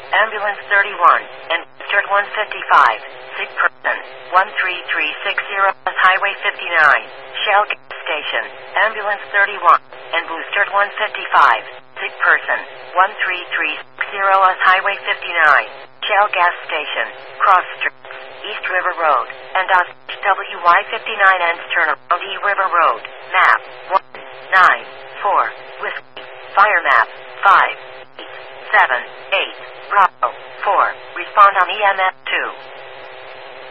Ambulance 31, and District 155, sick person, 13360, Highway 59, Shell gas station, Ambulance 31, and Booster 155, sick person, 13360, Highway 59, Shell gas station, Cross Street, East River Road, and WY59 ends turnaround E River Road, map 194, Whiskey, fire map 5, 8, 7, 8, Bravo 4, respond on EMF